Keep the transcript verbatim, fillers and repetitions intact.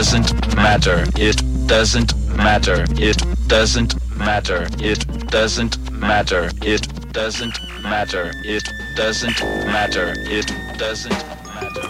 doesn't matter. It doesn't matter. It doesn't matter. It doesn't matter. It doesn't matter. It doesn't matter. It doesn't matter.